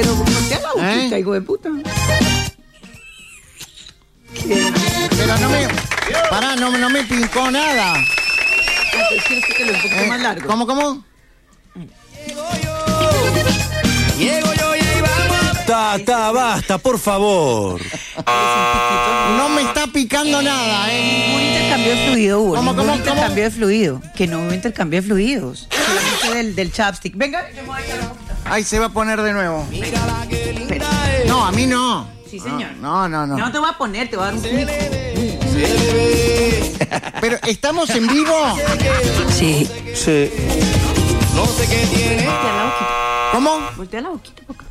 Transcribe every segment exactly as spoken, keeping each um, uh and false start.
Pero voltea la boquita, ¿Eh? hijo de puta. Pero no me... Pará, no, no me picó nada. ¿Quieres que te lo un poquito ¿Eh? más largo? ¿Cómo, cómo? Llego yo y ahí vamos. Ta, ta, basta, por favor. No me está picando nada, ¿eh? Ningún intercambio de fluido hubo. ¿Cómo, ningún cómo, intercambio cómo? de fluido. Que no hubo intercambio de fluidos. Solamente del, del chapstick. Venga, yo me voy a echar la boquita. Ahí se va a poner de nuevo. Mírala qué Espera. linda es. No, a mí no. Sí, señor. No, no, no. No te voy a poner, te voy a dar un pico. Se le ve. Pero, ¿estamos en vivo? Sí. Sí. No sé qué tiene. Voltea la boquita. ¿Cómo? Voltea la boquita para acá.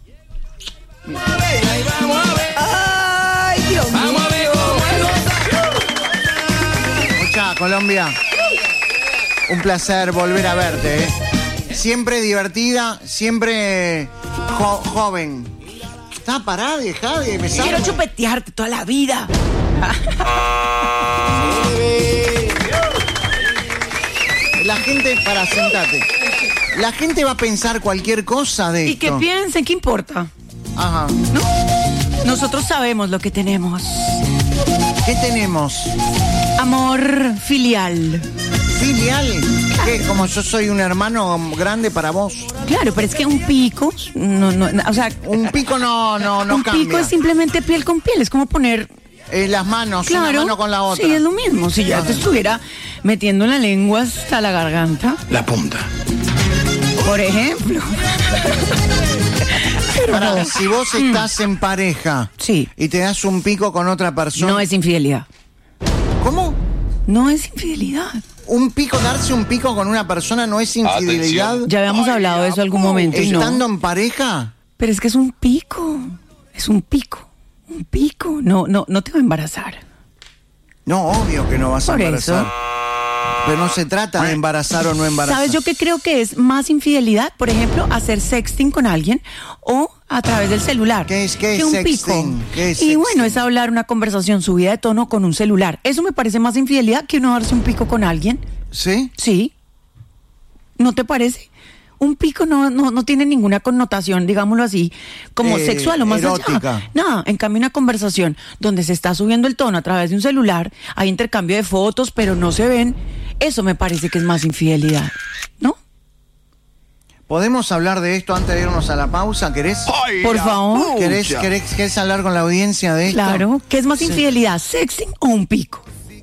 A ver, ahí vamos a ver. Ay, Dios mío. Vamos a ver cómo es. Escucha, Colombia. Un placer volver a verte, ¿eh? Siempre divertida, siempre jo- joven. Está parada, dejá de besar. Quiero chupetearte toda la vida. La gente, para sentate. La gente va a pensar cualquier cosa de Y esto. que piensen, ¿qué importa? Ajá. Nosotros sabemos lo que tenemos. ¿Qué tenemos? Amor filial. ¿Filial? ¿Qué? Como yo soy un hermano grande para vos. Claro, pero es que un pico, no, no, o sea, Un pico no, no, no un cambia. pico es simplemente piel con piel, es como poner, Eh, las manos, claro, una mano con la otra. sí, es lo mismo. Si yo te estuviera metiendo la lengua hasta la garganta, La punta. por ejemplo. Pará, si vos estás en pareja Sí. y te das un pico con otra persona. No es infidelidad. ¿Cómo? No es infidelidad. Un pico, darse un pico con una persona no es infidelidad. Atención. Ya habíamos hablado de eso algún momento y no. Estando en pareja. Pero es que es un pico. Es un pico. Un pico. No, no, no te va a embarazar. No, obvio que no vas a Por embarazar. eso. Pero no se trata de embarazar o no embarazar. ¿Sabes yo qué creo que es más infidelidad? Por ejemplo, hacer sexting con alguien o a través del celular. ¿Qué es- qué es que un sexting? pico. ¿Qué es y sexting? bueno, es hablar una conversación subida de tono con un celular. Eso me parece más infidelidad que uno darse un pico con alguien. ¿Sí? Sí. ¿No te parece? Un pico no, no, no tiene ninguna connotación, digámoslo así, como Eh, sexual o más erótica. allá. Nada, en cambio una conversación donde se está subiendo el tono a través de un celular, hay intercambio de fotos, pero no se ven, eso me parece que es más infidelidad, ¿no? ¿Podemos hablar de esto antes de irnos a la pausa? ¿Querés? Ay, Por la favor. ¿Querés, pucha. querés, querés hablar con la audiencia de esto? Claro, ¿qué es más Sí. infidelidad, sexting o un pico?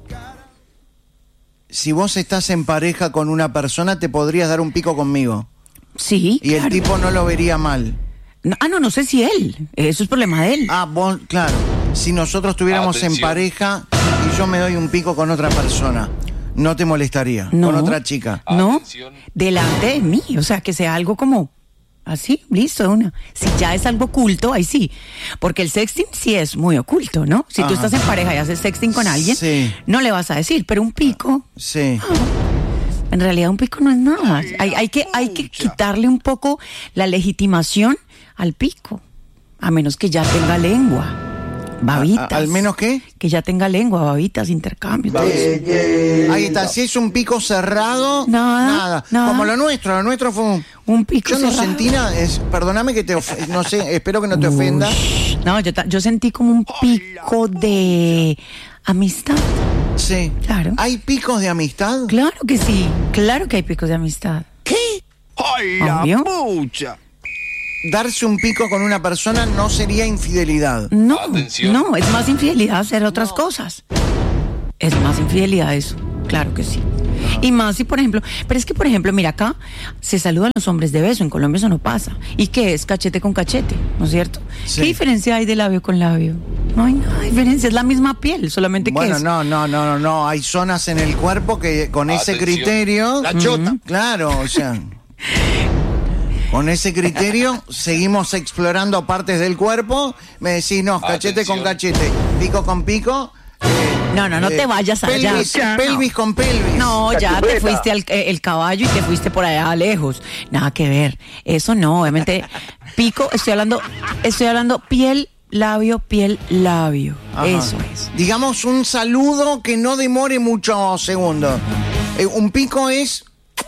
Si vos estás en pareja con una persona, te podrías dar un pico conmigo. Sí, Y el claro. tipo no lo vería mal. No, ah, no, no sé si él, eso es problema de él. Ah, vos, claro. Si nosotros estuviéramos en Atención. pareja y yo me doy un pico con otra persona, no te molestaría. No. Con otra chica. No, Atención. delante de mí, o sea, que sea algo como así, listo, de una. Si ya es algo oculto, ahí sí. Porque el sexting sí es muy oculto, ¿no? Si tú Ajá. estás en pareja y haces sexting con alguien, Sí. no le vas a decir, pero un pico, Sí. en realidad un pico no es nada. Hay, hay que, hay que quitarle un poco la legitimación al pico, a menos que ya tenga lengua. Babitas. A- ¿Al menos qué? Que ya tenga lengua, babitas, intercambio. todo eso. Ahí está. Si es un pico cerrado, Nada, nada. nada. Como lo nuestro. Lo nuestro fue un... Un pico Yo no cerrado. sentí nada. es- Perdóname que te ofenda. No sé, espero que no te ofenda. Uy, no, yo, ta- yo sentí como un pico de amistad. Sí. Claro. ¿Hay picos de amistad? Claro que sí, claro que hay picos de amistad. ¿Qué? Ay, la Obvio. pucha. Darse un pico con una persona no sería infidelidad. No, Atención. no, es más infidelidad hacer otras cosas. Es más infidelidad eso, claro que sí. Y más si, por ejemplo, pero es que, por ejemplo, mira, acá se saludan los hombres de beso, en Colombia eso no pasa. ¿Y qué es? Cachete con cachete, ¿no es cierto? Sí. ¿Qué diferencia hay de labio con labio? No hay nada de diferencia, es la misma piel, solamente que Bueno, es... no, no, no, no, no. Hay zonas en el cuerpo que con ese Atención. criterio. La chota. Claro, o sea. Con ese criterio seguimos explorando partes del cuerpo. Me decís, no, cachete Atención. con cachete, pico con pico. No, no, no te vayas allá. pelvis, No. pelvis con pelvis. No, ya te fuiste al eh, el caballo y te fuiste por allá lejos. Nada que ver. Eso no, obviamente. Pico, estoy hablando, estoy hablando piel, labio, piel, labio. Ajá. Eso es. Digamos un saludo que no demore muchos segundos. Eh, un pico es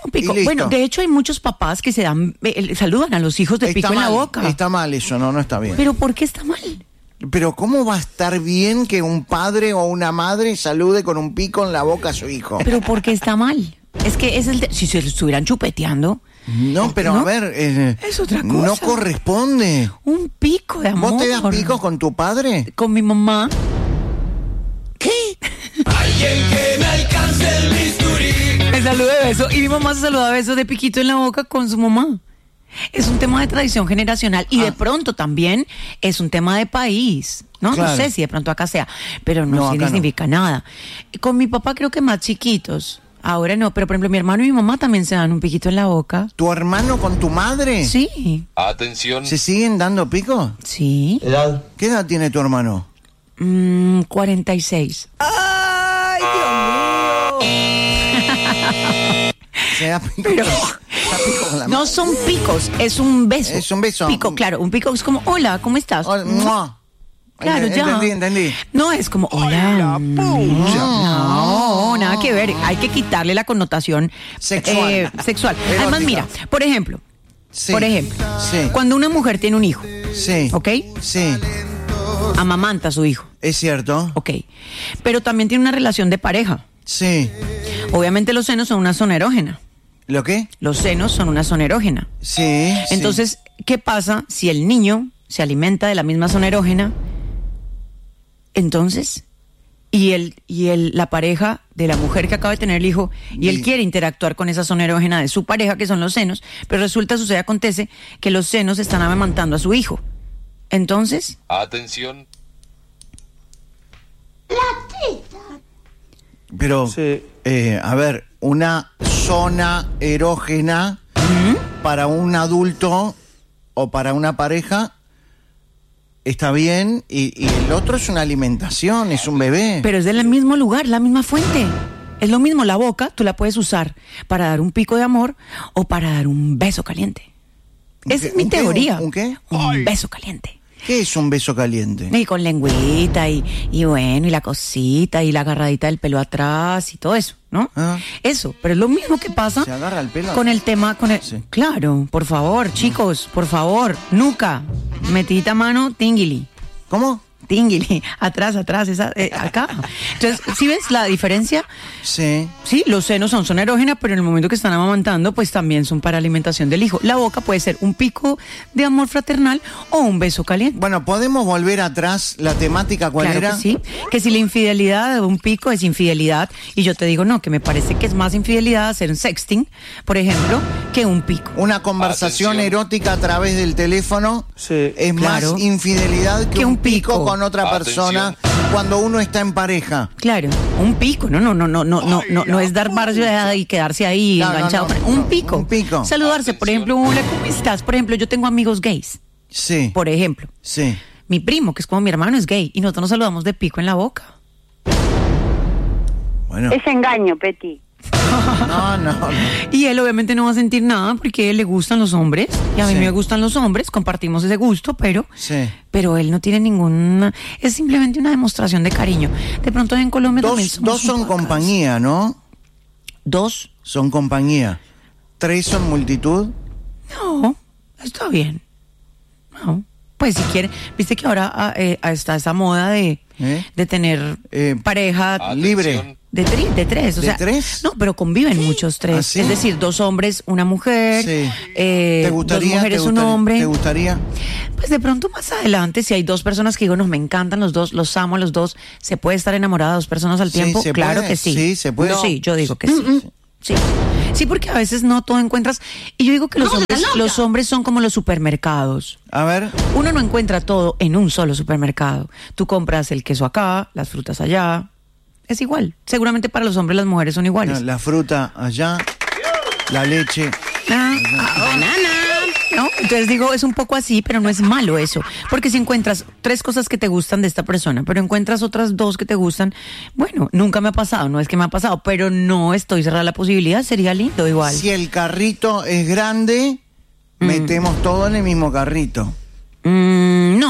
Un pico. Y listo. Bueno, de hecho hay muchos papás que se dan, eh, saludan a los hijos de Está pico en la mal, boca. Está mal eso, no, no está bien. Pero ¿por qué está mal? Pero ¿cómo va a estar bien que un padre o una madre salude con un pico en la boca a su hijo? Pero ¿por qué está mal? Es que es el de- si se lo estuvieran chupeteando, No, pero ¿No? a ver, eh, Es otra cosa. no corresponde. un pico de amor. ¿Vos te das picos con tu padre? Con mi mamá. ¿Qué? Alguien que me alcance el bisturí. Me saluda de beso y mi mamá se saluda de beso de piquito en la boca con su mamá. Es un tema de tradición generacional y Ah. de pronto también es un tema de país. No, Claro. no sé si de pronto acá sea, pero no, No, acá no. significa nada. Con mi papá creo que más chiquitos. Ahora no, pero por ejemplo mi hermano y mi mamá también se dan un piquito en la boca. ¿Tu hermano con tu madre? Sí, Atención. ¿Se siguen dando picos? sí. ¿Qué edad tiene tu hermano? Mm, cuarenta y seis. ¡Ay, Dios mío! Se da pico. Pero- se da pico con la No mano. son picos, es un beso. Es un beso. Pico, claro, un pico es como, hola, ¿cómo estás? Oh, ¡mua! Claro, ya. Entendí, entendí. No es como, hola. mm, No, nada que ver. Hay que quitarle la connotación Sexual. eh, sexual. Erótica. Además, mira, por ejemplo, Sí. por ejemplo, Sí. cuando una mujer tiene un hijo, Sí. ¿ok? Sí, Amamanta a su hijo, es cierto. ¿ok? Pero también tiene una relación de pareja. Sí. Obviamente los senos son una zona erógena. ¿Lo qué? Los senos son una zona erógena. Sí. sí. Entonces, ¿qué pasa si el niño se alimenta de la misma zona erógena? Entonces, y el, y el, la pareja de la mujer que acaba de tener el hijo, y él Y- quiere interactuar con esa zona erógena de su pareja, que son los senos, pero resulta, sucede, acontece, que los senos están amamantando a su hijo. Entonces, Atención. Pero, Sí. eh, a ver, una zona erógena para un adulto o para una pareja está bien y, y el otro es una alimentación, es un bebé. pero es del mismo lugar, la misma fuente. Es lo mismo, la boca tú la puedes usar para dar un pico de amor o para dar un beso caliente. ¿Un Esa qué? es mi ¿Un qué? teoría. ¿Un qué? Un beso caliente. ¿Qué es un beso caliente? Y con lengüita y, y bueno, y la cosita y la agarradita del pelo atrás y todo eso, ¿no? Ah. Eso, pero es lo mismo que pasa Se agarra el pelo con atrás. el tema, con el... Sí. Claro, por favor, chicos, por favor, nuca, metidita mano, tingili, ¿Cómo? tingili, atrás, atrás, esa, eh, acá. Entonces, ¿sí ves la diferencia? Sí. Sí, los senos son zona erógena, pero en el momento que están amamantando, pues también son para alimentación del hijo. La boca puede ser un pico de amor fraternal o un beso caliente. Bueno, ¿podemos volver atrás? ¿La temática cuál Claro era? que sí, que si la infidelidad de un pico es infidelidad, y yo te digo no, que me parece que es más infidelidad hacer un sexting, por ejemplo, que un pico. Una conversación Atención. erótica a través del teléfono Sí, es claro. más infidelidad que, Que un un pico, pico. con otra persona Atención. cuando uno está en pareja. Claro, un pico, no, no, no, no, no, no, no, no es dar barrio y quedarse ahí No, no, enganchado. no, un no, pico. un pico. Saludarse, por ejemplo, hola, ¿cómo estás? Por ejemplo, yo tengo amigos gays, Sí. por ejemplo. Sí. Mi primo, que es como mi hermano, es gay, y nosotros nos saludamos de pico en la boca. Bueno. Es engaño, Peti. No, no, no. Y él obviamente no va a sentir nada porque a él le gustan los hombres y a mí Sí. me gustan los hombres, compartimos ese gusto, pero Sí. pero él no tiene ninguna, es simplemente una demostración de cariño. De pronto en Colombia también Dos, somos dos un son poco acá. compañía, ¿no? Dos, Son compañía. Tres son multitud. no, está bien. No, pues si quiere, viste que ahora ah, eh, está esa moda de, ¿Eh? de tener Eh, pareja Atención. libre. de, tri- de tres, o ¿De sea, tres? no, pero conviven muchos tres, ¿Ah, sí? es decir, dos hombres, una mujer, Sí. eh, ¿Te gustaría? dos mujeres, ¿Te un gustaría- hombre. ¿Te gustaría? Pues de pronto más adelante, si hay dos personas que digo, no, me encantan los dos, los amo a los dos, ¿se puede estar enamorada de dos personas al Sí, tiempo? se Claro puede. que sí. Sí, se puede. Sí, yo digo que sí. Sí. Sí, porque a veces no todo encuentras. Y yo digo que los hombres, los hombres son como los supermercados. A ver. Uno no encuentra todo en un solo supermercado. Tú compras el queso acá, las frutas allá. Es igual. Seguramente para los hombres las mujeres son iguales. La fruta allá. La leche. Ah, ah, banana. ¿No? Entonces digo, es un poco así, pero no es malo eso. Porque si encuentras tres cosas que te gustan de esta persona, pero encuentras otras dos que te gustan, bueno, nunca me ha pasado, no es que me ha pasado, pero no estoy cerrada a la posibilidad, sería lindo igual. Si el carrito es grande, Mm. metemos todo en el mismo carrito. Mm, no,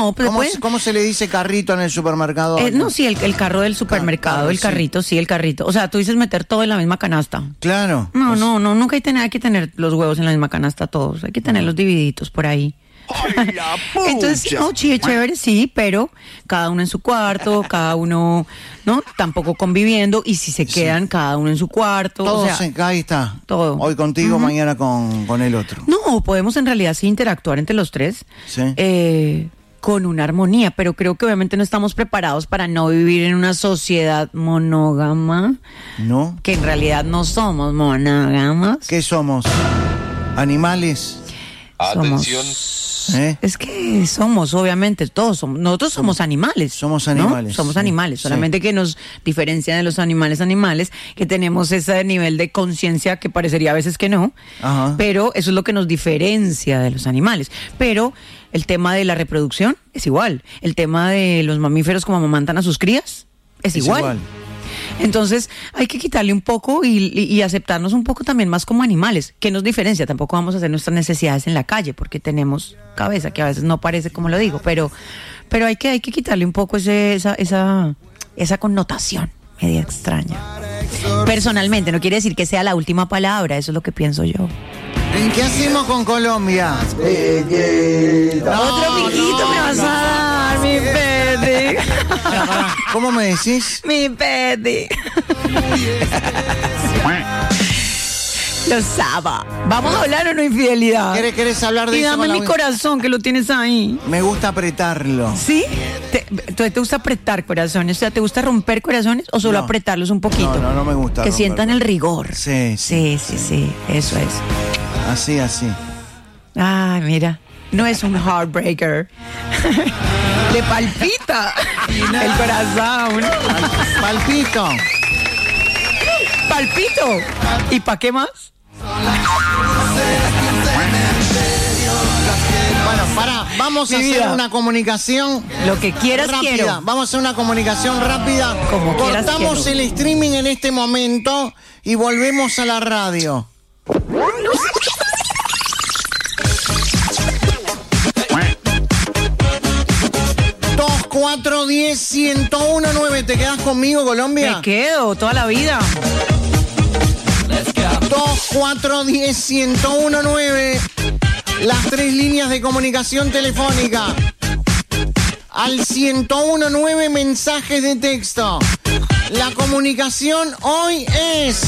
No, pero ¿Cómo, puede- se- ¿Cómo se le dice carrito en el supermercado? Eh, no, sí, el, el carro del supermercado, Claro, el sí. carrito, sí, el carrito. O sea, tú dices meter todo en la misma canasta. Claro. No, Pues- no, no, nunca hay, tener, hay que tener los huevos en la misma canasta todos. Hay que tenerlos divididitos por ahí. Entonces, no, sí, chévere, sí, pero cada uno en su cuarto, cada uno, ¿no? Tampoco conviviendo, y si se quedan cada uno en su cuarto. Todo o sea, se- ahí está. todo. Hoy contigo, mañana con, con el otro. no, podemos en realidad sí interactuar entre los tres. Sí. eh, con una armonía, pero creo que obviamente no estamos preparados para no vivir en una sociedad monógama, ¿No? que en realidad no somos monógamas. ¿Qué somos? ¿Animales? Atención. ¿Eh? Es que somos, obviamente, todos somos, nosotros somos animales. somos ¿no? animales, Somos sí, animales, sí. solamente que nos diferencian de los animales animales, que tenemos ese nivel de conciencia que parecería a veces que no, Ajá. pero eso es lo que nos diferencia de los animales. Pero el tema de la reproducción es igual, el tema de los mamíferos como amamantan a sus crías es, Es igual. igual. Entonces hay que quitarle un poco y, y- y aceptarnos un poco también más como animales. ¿Qué nos diferencia? Tampoco vamos a hacer nuestras necesidades en la calle porque tenemos cabeza, que a veces no parece como lo digo, pero, pero hay que, hay que quitarle un poco ese, esa, esa, esa connotación media extraña. Personalmente, no quiere decir que sea la última palabra, eso es lo que pienso yo. ¿En qué hacemos con Colombia? Otro piquito me vas a dar, mi pete. ¿Cómo me decís? Mi pete. Lo saba. ¿Vamos a hablar o no infidelidad? ¿Querés, querés hablar de Y eso? dame con la- mi corazón, que lo tienes ahí. Me gusta apretarlo. ¿Sí? ¿Te, te, te gusta apretar corazones? O sea, ¿te gusta romper corazones o solo No. apretarlos un poquito? No, no, no me gusta Que romper sientan el rigor. Sí, Sí, sí, sí. Eso es. Así, así. Ay, mira. No es un heartbreaker. Le palpita el corazón. Palpito. Palpito. ¿Y para qué más? Bueno, para, vamos a Mi hacer vida. una comunicación Lo que quieras rápida. quiero. Vamos a hacer una comunicación rápida. Como quieras Cortamos quiero. el streaming en este momento y volvemos a la radio. dos cuatro diez ciento uno nueve. ¿Te quedas conmigo, Colombia? Me quedo toda la vida. dos cuatro diez ciento uno nueve. Las tres líneas de comunicación telefónica. Al ciento uno nueve mensajes de texto. La comunicación hoy es...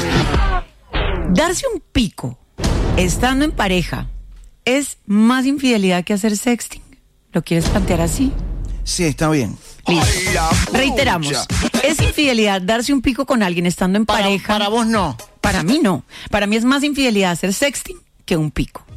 Darse un pico estando en pareja es más infidelidad que hacer sexting. ¿Lo quieres plantear así? Sí, está bien. Listo. Reiteramos. Es infidelidad darse un pico con alguien estando en Para, pareja. para vos no. Para mí no. Para mí es más infidelidad hacer sexting que un pico.